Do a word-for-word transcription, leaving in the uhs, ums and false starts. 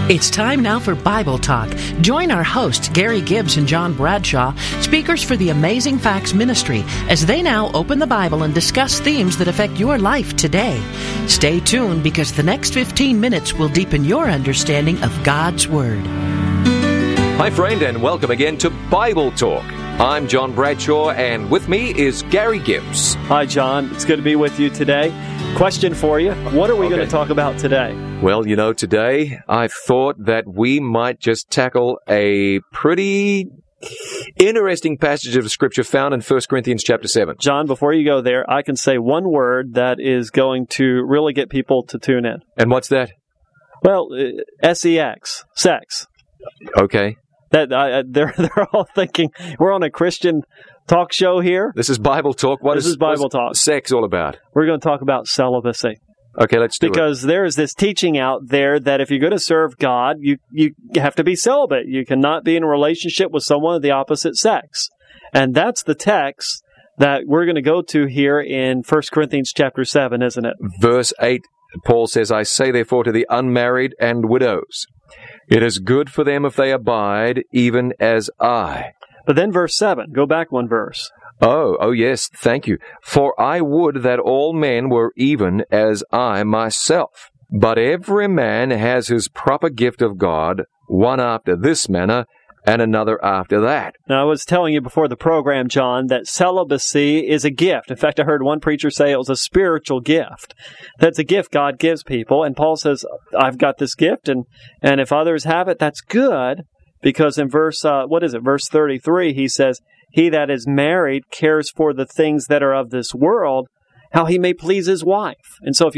It's time now for Bible Talk. Join our hosts, Gary Gibbs and John Bradshaw, speakers for the Amazing Facts Ministry, as they now open the Bible and discuss themes that affect your life today. Stay tuned because the next fifteen minutes will deepen your understanding of God's Word. Hi, friend, and welcome again to Bible Talk. I'm John Bradshaw, and with me is Gary Gibbs. Hi, John. It's good to be with you today. Question for you. What are we okay. going to talk about today? Well, you know, today I thought that we might just tackle a pretty interesting passage of Scripture found in First Corinthians chapter seven. John, before you go there, I can say one word that is going to really get people to tune in. And what's that? Well, uh, S E X, sex. Okay. That uh, they're they're all thinking we're on a Christian talk show here. This is Bible Talk. What this is, is Bible Talk. Sex all about? We're going to talk about celibacy. Okay, let's do because it. Because there is this teaching out there that if you're going to serve God, you, you have to be celibate. You cannot be in a relationship with someone of the opposite sex. And that's the text that we're going to go to here in First Corinthians chapter seven, isn't it? Verse eight, Paul says, I say therefore to the unmarried and widows, it is good for them if they abide, even as I. But then verse seven, go back one verse. Oh, oh yes, thank you. For I would that all men were even as I myself. But every man has his proper gift of God, one after this manner, and another after that. Now, I was telling you before the program, John, that celibacy is a gift. In fact, I heard one preacher say it was a spiritual gift. That's a gift God gives people. And Paul says, I've got this gift, and, and if others have it, that's good. Because in verse, uh, what is it, verse thirty-three, he says, he that is married cares for the things that are of this world, how he may please his wife. And so if